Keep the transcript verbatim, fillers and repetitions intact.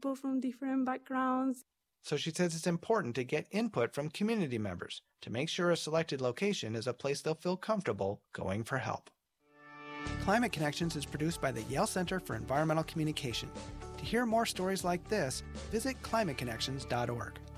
people from different backgrounds. So she says it's important to get input from community members to make sure a selected location is a place they'll feel comfortable going for help. Climate Connections is produced by the Yale Center for Environmental Communication. To hear more stories like this, visit climate connections dot org.